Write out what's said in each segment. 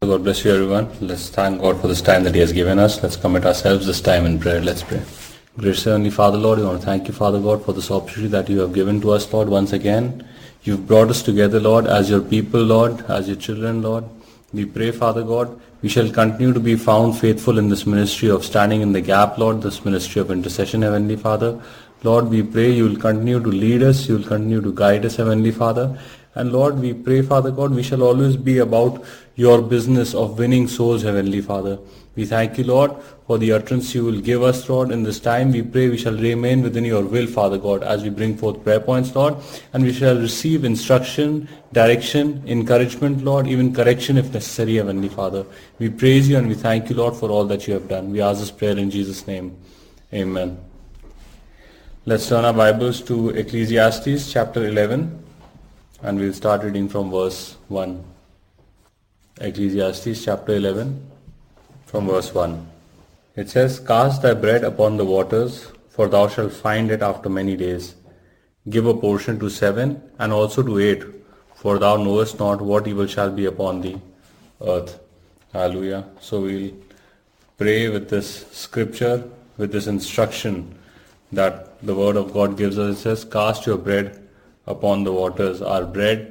God bless you, everyone. Let's thank God for this time that He has given us. Let's commit ourselves this time in prayer. Let's pray. Gracious Heavenly Father, Lord, we want to thank you, Father God, for this opportunity that you have given to us, Lord, once again. You've brought us together, Lord, as your people, Lord, as your children, Lord. We pray, Father God, we shall continue to be found faithful in this ministry of standing in the gap, Lord, this ministry of intercession, Heavenly Father. Lord, we pray you will continue to lead us, you will continue to guide us, Heavenly Father. And Lord, we pray, Father God, we shall always be about your business of winning souls, Heavenly Father. We thank you, Lord, for the utterance you will give us, Lord, in this time. We pray we shall remain within your will, Father God, as we bring forth prayer points, Lord, and we shall receive instruction, direction, encouragement, Lord, even correction if necessary, Heavenly Father. We praise you and we thank you, Lord, for all that you have done. We ask this prayer in Jesus' name. Amen. Let's turn our Bibles to Ecclesiastes chapter 11. And we'll start reading from verse 1. Ecclesiastes chapter 11 from verse 1. It says, "Cast thy bread upon the waters, for thou shalt find it after many days. Give a portion to 7 and also to 8, for thou knowest not what evil shall be upon the earth." Hallelujah. So we'll pray with this scripture, with this instruction that the word of God gives us. It says, cast your bread upon the waters. Our bread,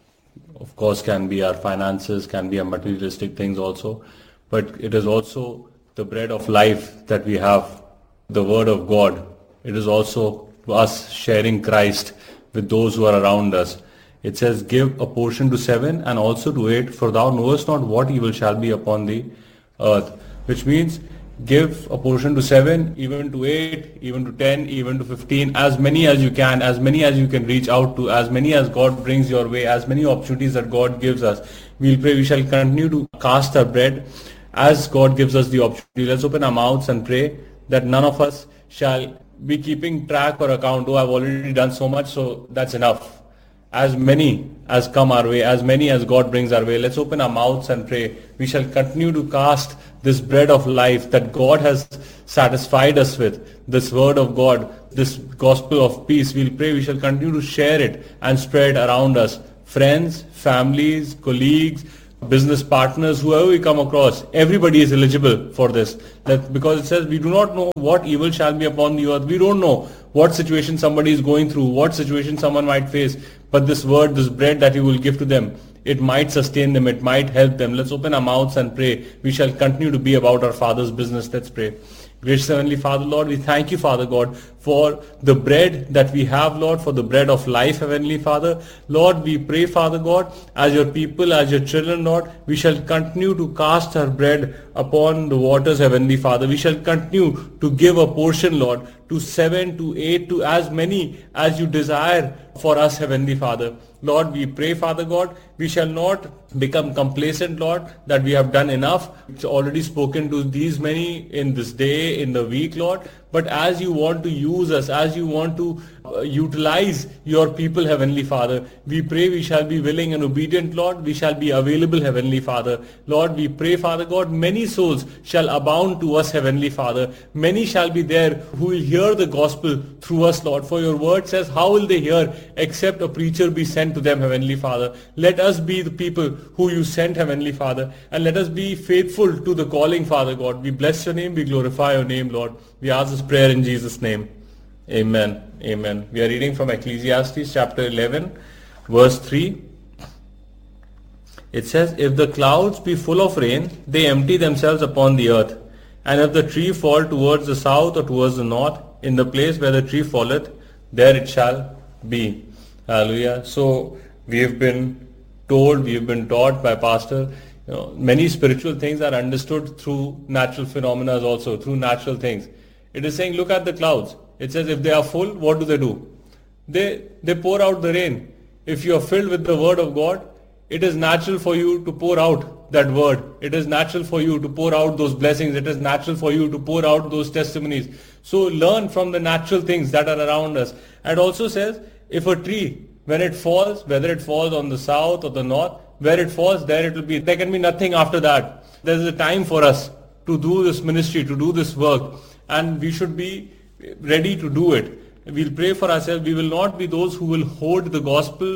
of course, can be our finances, can be our materialistic things also, but it is also the bread of life that we have, the word of God. It is also us sharing Christ with those who are around us. It says, give a portion to 7 and also to 8, for thou knowest not what evil shall be upon the earth. Which means, give a portion to 7, even to 8, even to 10, even to 15, as many as you can, as many as you can reach out to, as many as God brings your way, as many opportunities that God gives us. We'll pray we shall continue to cast our bread as God gives us the opportunity. Let's open our mouths and pray that none of us shall be keeping track or account. Oh, I've already done so much, so that's enough. As many as come our way, as many as God brings our way, let's open our mouths and pray. We shall continue to cast this bread of life that God has satisfied us with, this word of God, this gospel of peace. We'll pray we shall continue to share it and spread around us. Friends, families, colleagues, business partners, whoever we come across, everybody is eligible for this. Because it says we do not know what evil shall be upon the earth. We don't know what situation somebody is going through, what situation someone might face. But this word, this bread that you will give to them, it might sustain them, it might help them. Let's open our mouths and pray. We shall continue to be about our Father's business. Let's pray. Gracious Heavenly Father, Lord, we thank you, Father God, for the bread that we have, Lord, for the bread of life, Heavenly Father. Lord, we pray, Father God, as your people, as your children, Lord, we shall continue to cast our bread upon the waters, Heavenly Father. We shall continue to give a portion, Lord, to 7, to 8, to as many as you desire for us, Heavenly Father. Lord, we pray, Father God, we shall not become complacent, Lord, that we have done enough. It's already spoken to these many in this day, in the week, Lord. But as you want to use us, as you want to utilize your people, Heavenly Father, we pray we shall be willing and obedient, Lord. We shall be available, Heavenly Father. Lord, we pray, Father God, many souls shall abound to us, Heavenly Father. Many shall be there who will hear the gospel through us, Lord. For your word says, how will they hear except a preacher be sent to them, Heavenly Father? Let us be the people who you sent, Heavenly Father, and let us be faithful to the calling, Father God. We bless your name, we glorify your name, Lord. We ask this prayer in Jesus' name. Amen. Amen. We are reading from Ecclesiastes chapter 11, verse 3. It says, if the clouds be full of rain, they empty themselves upon the earth. And if the tree fall towards the south or towards the north, in the place where the tree falleth, there it shall be. Hallelujah. So we have been told, we have been taught by Pastor, many spiritual things are understood through natural phenomena also, through natural things. It is saying, look at the clouds. It says if they are full, what do? They pour out the rain. If you are filled with the word of God, it is natural for you to pour out that word. It is natural for you to pour out those blessings. It is natural for you to pour out those testimonies. So learn from the natural things that are around us. And also says, if a tree, when it falls, whether it falls on the south or the north, where it falls, there it will be. There can be nothing after that. There is a time for us to do this ministry, to do this work. And we should be ready to do it. We'll pray for ourselves. We will not be those who will hoard the gospel,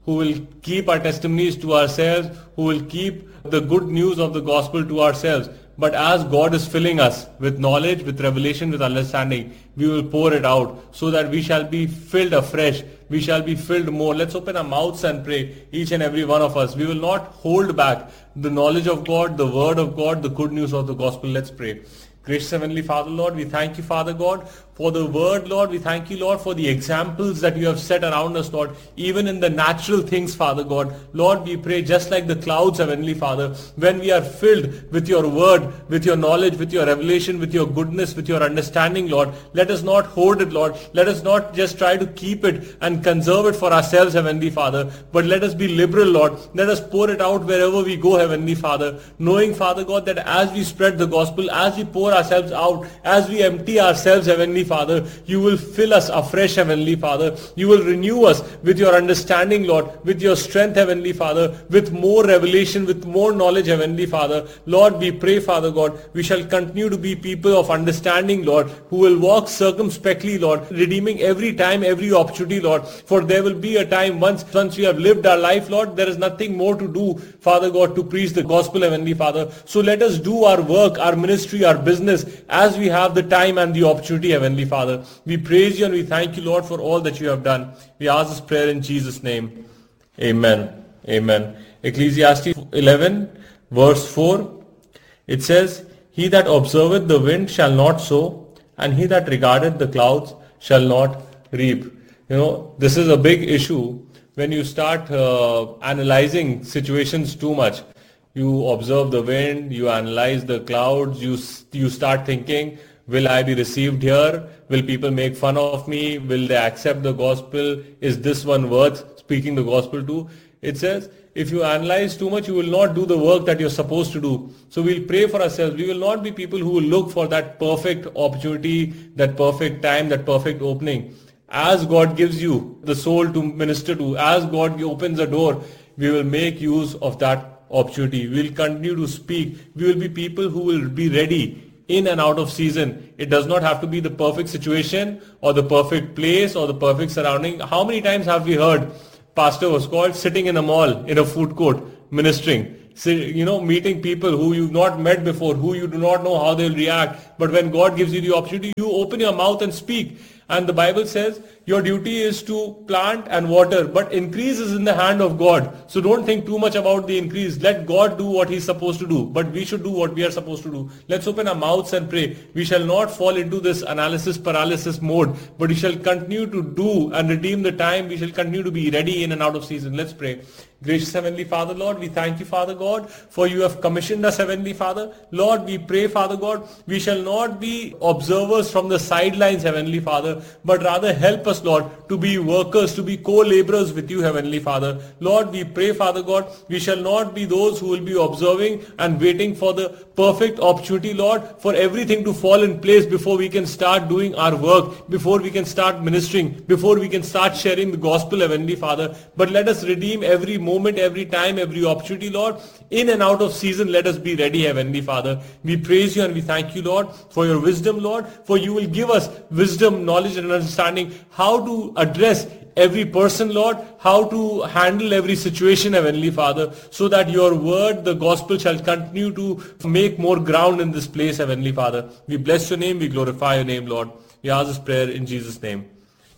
who will keep our testimonies to ourselves, who will keep the good news of the gospel to ourselves. But as God is filling us with knowledge, with revelation, with understanding, we will pour it out so that we shall be filled afresh. We shall be filled more. Let's open our mouths and pray, each and every one of us. We will not hold back the knowledge of God, the word of God, the good news of the gospel. Let's pray. Gracious Heavenly Father, Lord, we thank you, Father God, for the word, Lord. We thank you, Lord, for the examples that you have set around us, Lord, even in the natural things, Father God. Lord, we pray just like the clouds, Heavenly Father, when we are filled with your word, with your knowledge, with your revelation, with your goodness, with your understanding, Lord, let us not hoard it, Lord. Let us not just try to keep it and conserve it for ourselves, Heavenly Father, but let us be liberal, Lord. Let us pour it out wherever we go, Heavenly Father, knowing, Father God, that as we spread the gospel, as we pour ourselves out, as we empty ourselves, Heavenly Father, you will fill us afresh, Heavenly Father. You will renew us with your understanding, Lord, with your strength, Heavenly Father, with more revelation, with more knowledge, Heavenly Father. Lord, we pray, Father God, we shall continue to be people of understanding, Lord, who will walk circumspectly, Lord, redeeming every time, every opportunity, Lord. For there will be a time once we have lived our life, Lord, there is nothing more to do, Father God, to preach the gospel, Heavenly Father. So let us do our work, our ministry, our business, as we have the time and the opportunity, Heavenly Father. We praise you and we thank you, Lord, for all that you have done. We ask this prayer in Jesus' name. Amen. Amen. Ecclesiastes 11 verse 4, it says, He that observeth the wind shall not sow, and he that regardeth the clouds shall not reap. This is a big issue when you start analyzing situations too much. You observe the wind, you analyze the clouds, you start thinking, will I be received here? Will people make fun of me? Will they accept the gospel? Is this one worth speaking the gospel to? It says, if you analyze too much, you will not do the work that you're supposed to do. So we'll pray for ourselves. We will not be people who will look for that perfect opportunity, that perfect time, that perfect opening. As God gives you the soul to minister to, as God opens a door, we will make use of that opportunity. We will continue to speak. We will be people who will be ready in and out of season. It does not have to be the perfect situation or the perfect place or the perfect surrounding. How many times have we heard pastor was called sitting in a mall, in a food court, ministering, meeting people who you've not met before, who you do not know how they'll react. But when God gives you the opportunity, you open your mouth and speak. And the Bible says your duty is to plant and water, but increase is in the hand of God. So don't think too much about the increase. Let God do what He's supposed to do, but we should do what we are supposed to do. Let's open our mouths and pray. We shall not fall into this analysis paralysis mode, but we shall continue to do and redeem the time. We shall continue to be ready in and out of season. Let's pray. Gracious Heavenly Father, Lord, we thank you, Father God, for you have commissioned us, Heavenly Father. Lord, we pray, Father God, we shall not be observers from the sidelines, Heavenly Father, but rather help us, Lord, to be workers, to be co-laborers with you, Heavenly Father. Lord, we pray, Father God, we shall not be those who will be observing and waiting for the perfect opportunity, Lord, for everything to fall in place before we can start doing our work, before we can start ministering, before we can start sharing the gospel, Heavenly Father. But let us redeem every moment, every time, every opportunity, Lord. In and out of season, let us be ready, Heavenly Father. We praise you and we thank you, Lord, for your wisdom, Lord, for you will give us wisdom, knowledge and understanding how to address every person, Lord, how to handle every situation, Heavenly Father, so that your word, the gospel, shall continue to make more ground in this place, Heavenly Father. We bless your name, we glorify your name, Lord. We ask this prayer in Jesus' name.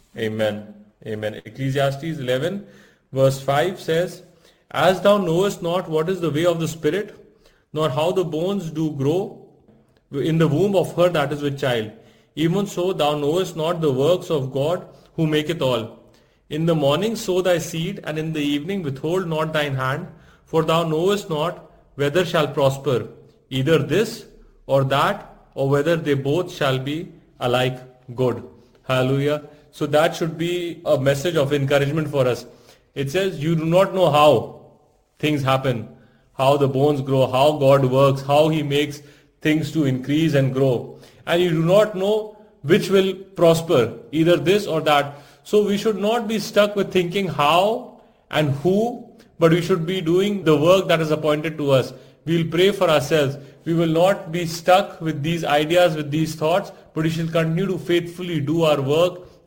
Amen. Amen. Ecclesiastes 11 verse 5 says, As thou knowest not what is the way of the Spirit, nor how the bones do grow in the womb of her that is with child, even so thou knowest not the works of God who maketh all. In the morning sow thy seed, and in the evening withhold not thine hand, for thou knowest not whether shall prosper, either this or that, or whether they both shall be alike good. Hallelujah. So that should be a message of encouragement for us. It says, you do not know how things happen, how the bones grow, how God works, how He makes things to increase and grow. And you do not know which will prosper, either this or that. So we should not be stuck with thinking how and who, but we should be doing the work that is appointed to us. We will pray for ourselves. We will not be stuck with these ideas, with these thoughts, but we shall continue to faithfully do our work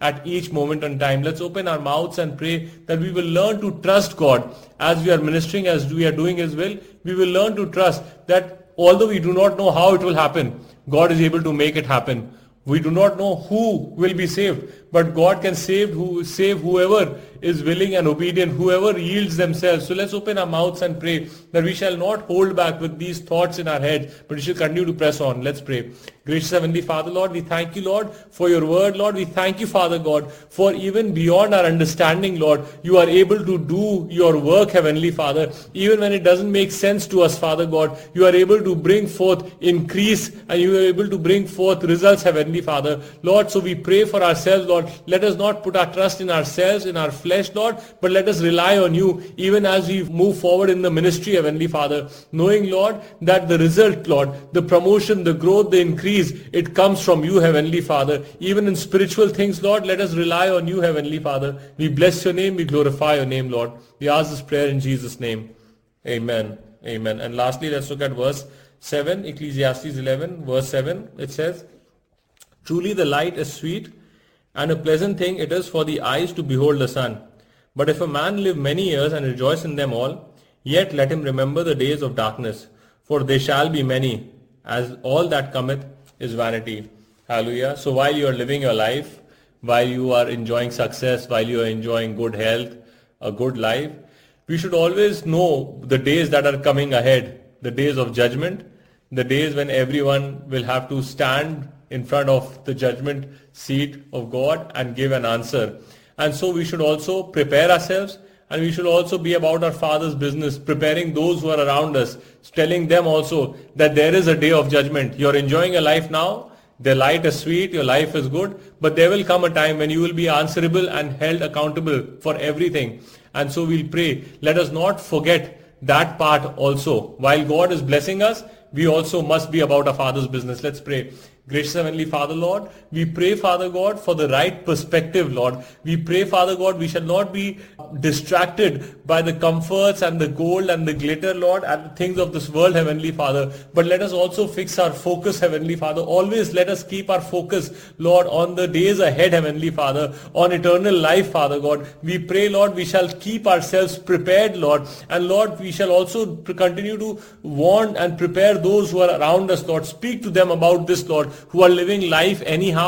at each moment in time. Let's open our mouths and pray that we will learn to trust God as we are ministering, as we are doing His will. We will learn to trust that although we do not know how it will happen, God is able to make it happen. We do not know who will be saved, but God can save whoever is willing and obedient, whoever yields themselves. So let's open our mouths and pray that we shall not hold back with these thoughts in our head, but we shall continue to press on. Let's pray. Gracious Heavenly Father, Lord, we thank you, Lord, for your word, Lord. We thank you, Father God, for even beyond our understanding, Lord, you are able to do your work, Heavenly Father. Even when it doesn't make sense to us, Father God, you are able to bring forth increase and you are able to bring forth results, Heavenly Father. Lord, so we pray for ourselves, Lord. Let us not put our trust in ourselves, in our flesh, Lord, but let us rely on you even as we move forward in the ministry, Heavenly Father, knowing, Lord, that the result, Lord, the promotion, the growth, the increase, it comes from you, Heavenly Father. Even in spiritual things, Lord, let us rely on you, Heavenly Father. We bless your name, we glorify your name, Lord. We ask this prayer in Jesus' name. Amen. Amen. And lastly, let's look at verse 7, Ecclesiastes 11, verse 7. It says, "Truly the light is sweet, and a pleasant thing it is for the eyes to behold the sun. But if a man live many years and rejoice in them all, yet let him remember the days of darkness, for they shall be many, as all that cometh is vanity." Hallelujah. So while you are living your life, while you are enjoying success, while you are enjoying good health, a good life, we should always know the days that are coming ahead, the days of judgment, the days when everyone will have to stand in front of the judgment seat of God and give an answer. And so we should also prepare ourselves, and we should also be about our Father's business, preparing those who are around us, telling them also that there is a day of judgment. You're enjoying a life now, the light is sweet, your life is good, but there will come a time when you will be answerable and held accountable for everything. And so we'll pray, let us not forget that part also. While God is blessing us, we also must be about our Father's business. Let's pray. Gracious Heavenly Father, Lord, we pray, Father God, for the right perspective, Lord. We pray, Father God, we shall not be distracted by the comforts and the gold and the glitter, Lord, and the things of this world, Heavenly Father. But let us also fix our focus, Heavenly Father. Always let us keep our focus, Lord, on the days ahead, Heavenly Father, on eternal life, Father God. We pray, Lord, we shall keep ourselves prepared, Lord. And Lord, we shall also continue to warn and prepare those who are around us, Lord. Speak to them about this, Lord, who are living life anyhow.